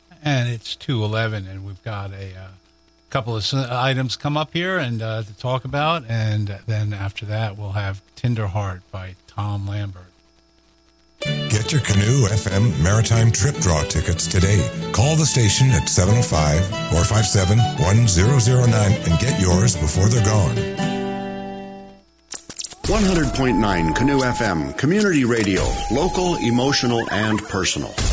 And it's 2:11, and we've got a couple of items come up here and to talk about, and then after that we'll have Tender Heart by Tom Lambert. Get your Canoe FM Maritime Trip Draw tickets today. Call the station at 705-457-1009 and get yours before they're gone. 100.9 Canoe FM, community radio, local, emotional, and personal.